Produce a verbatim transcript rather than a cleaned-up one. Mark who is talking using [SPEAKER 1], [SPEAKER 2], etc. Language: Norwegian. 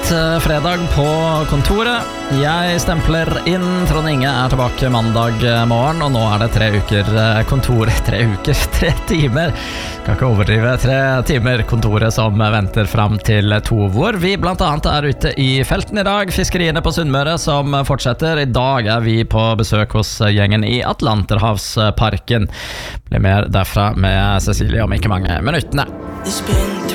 [SPEAKER 1] fredag på kontoret. Jeg stempler inn, Trond Inge er tilbake mandag morgen, og nå er det tre uker kontor, tre uker, tre timer, kan ikke overdrive, tre timer kontoret som venter frem til to, hvor vi blant annet er ute i felten i dag, fiskeriene på Sunnmøre som fortsetter. I dag er vi på besøk hos gjengen i Atlanterhavsparken. Blir mer derfra med Cecilie om ikke mange minuttene.